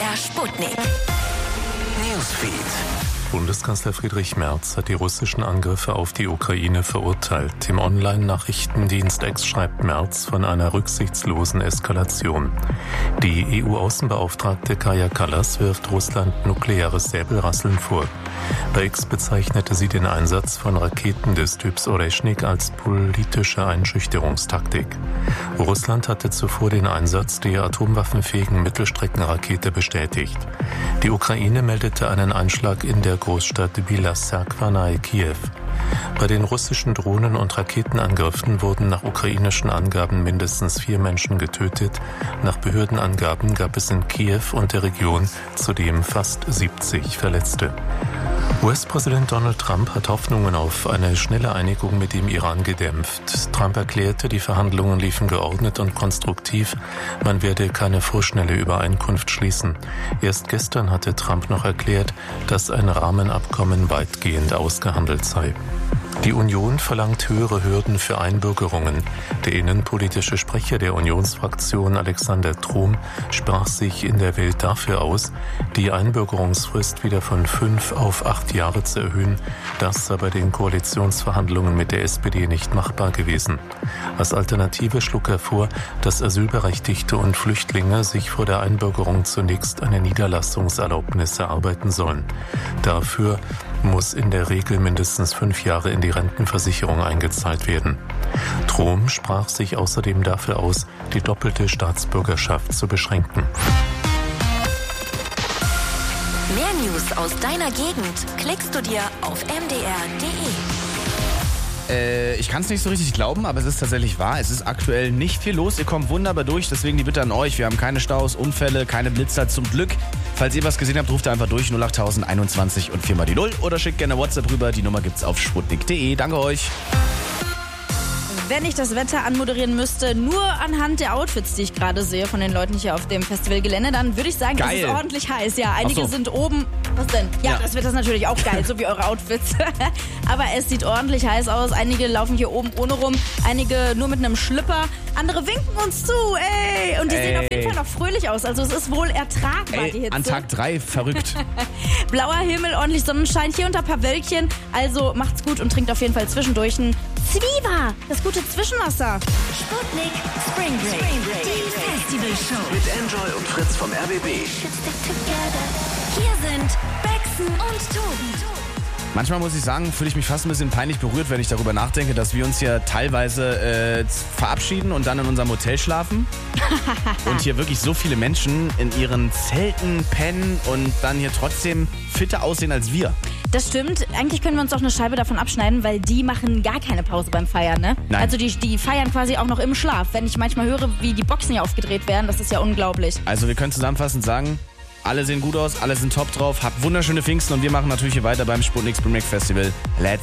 MDR Sputnik. Newsfeed. Bundeskanzler Friedrich Merz hat die russischen Angriffe auf die Ukraine verurteilt. Im Online-Nachrichtendienst X schreibt Merz von einer rücksichtslosen Eskalation. Die EU-Außenbeauftragte Kaja Kallas wirft Russland nukleares Säbelrasseln vor. Bei X bezeichnete sie den Einsatz von Raketen des Typs Oreschnik als politische Einschüchterungstaktik. Russland hatte zuvor den Einsatz der atomwaffenfähigen Mittelstreckenrakete bestätigt. Die Ukraine meldete einen Einschlag in der Großstadt Bila Tserkva nahe Kiew. Bei den russischen Drohnen- und Raketenangriffen wurden nach ukrainischen Angaben mindestens 4 Menschen getötet. Nach Behördenangaben gab es in Kiew und der Region zudem fast 70 Verletzte. US-Präsident Donald Trump hat Hoffnungen auf eine schnelle Einigung mit dem Iran gedämpft. Trump erklärte, die Verhandlungen liefen geordnet und konstruktiv. Man werde keine vorschnelle Übereinkunft schließen. Erst gestern hatte Trump noch erklärt, dass ein Rahmenabkommen weitgehend ausgehandelt sei. Die Union verlangt höhere Hürden für Einbürgerungen. Der innenpolitische Sprecher der Unionsfraktion Alexander Trom sprach sich in der Welt dafür aus, die Einbürgerungsfrist wieder von 5 auf 8 Jahre zu erhöhen. Das sei bei den Koalitionsverhandlungen mit der SPD nicht machbar gewesen. Als Alternative schlug er vor, dass Asylberechtigte und Flüchtlinge sich vor der Einbürgerung zunächst eine Niederlassungserlaubnis erarbeiten sollen. Dafür muss in der Regel mindestens 5 Jahre in die Rentenversicherung eingezahlt werden. Trom sprach sich außerdem dafür aus, die doppelte Staatsbürgerschaft zu beschränken. Mehr News aus deiner Gegend klickst du dir auf mdr.de. Ich kann es nicht so richtig glauben, aber es ist tatsächlich wahr. Es ist aktuell nicht viel los. Ihr kommt wunderbar durch, deswegen die Bitte an euch. Wir haben keine Staus, Unfälle, keine Blitzer zum Glück. Falls ihr was gesehen habt, ruft einfach durch 08000 21 und 4 mal die 0 oder schickt gerne WhatsApp rüber. Die Nummer gibt's auf sputnik.de. Danke euch. Wenn ich das Wetter anmoderieren müsste, nur anhand der Outfits, die ich gerade sehe von den Leuten hier auf dem Festivalgelände, dann würde ich sagen, es ist ordentlich heiß. Ja, einige sind oben. Was denn? Ja, das wird das natürlich auch geil, so wie eure Outfits. Aber es sieht ordentlich heiß aus. Einige laufen hier oben ohne rum, einige nur mit einem Schlipper. Andere winken uns zu, ey. Und die sehen auf jeden Fall noch fröhlich aus. Also es ist wohl ertragbar, die Hitze. An Tag 3, verrückt. Blauer Himmel, ordentlich Sonnenschein, hier und ein paar Wölkchen. Also macht's gut und trinkt auf jeden Fall zwischendurch ein Zwieber, das gute Zwischenwasser. Sputnik Spring Break. Die Festivalshow. Mit Enjoy und Fritz vom RBB. Hier sind Bexen und Tobi. Manchmal muss ich sagen, fühle ich mich fast ein bisschen peinlich berührt, wenn ich darüber nachdenke, dass wir uns hier teilweise verabschieden und dann in unserem Hotel schlafen. Und hier wirklich so viele Menschen in ihren Zelten pennen und dann hier trotzdem fitter aussehen als wir. Das stimmt. Eigentlich können wir uns auch eine Scheibe davon abschneiden, weil die machen gar keine Pause beim Feiern, ne? Nein. Also die feiern quasi auch noch im Schlaf. Wenn ich manchmal höre, wie die Boxen hier aufgedreht werden, das ist ja unglaublich. Also wir können zusammenfassend sagen, alle sehen gut aus, alle sind top drauf, habt wunderschöne Pfingsten und wir machen natürlich hier weiter beim Sputnik Spring Break Festival. Let's